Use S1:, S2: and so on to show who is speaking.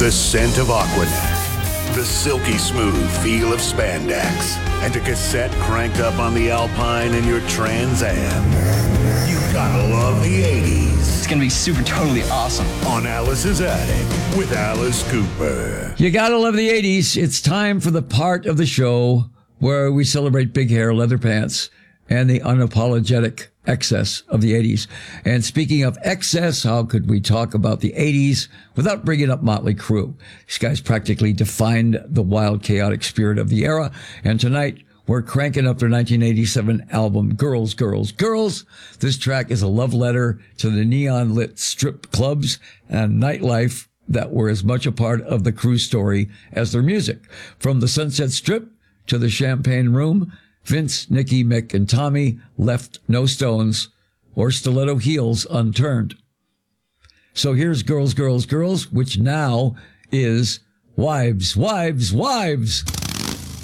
S1: The scent of Aquanet, the silky smooth feel of spandex, and a cassette cranked up on the Alpine in your Trans Am. You gotta love the 80s.
S2: It's gonna be super totally awesome.
S1: On Alice's Attic with Alice Cooper.
S3: You gotta love the 80s. It's time for the part of the show where we celebrate big hair, leather pants, and the unapologetic excess of the 80s. And speaking of excess, how could we talk about the 80s without bringing up Motley Crue? These guys practically defined the wild, chaotic spirit of the era. And tonight, we're cranking up their 1987 album, Girls, Girls, Girls. This track is a love letter to the neon-lit strip clubs and nightlife that were as much a part of the Crue story as their music. From the Sunset Strip to the Champagne Room, Vince, Nicky, Mick, and Tommy left no stones or stiletto heels unturned. So here's Girls, Girls, Girls, which now is Wives, Wives, Wives.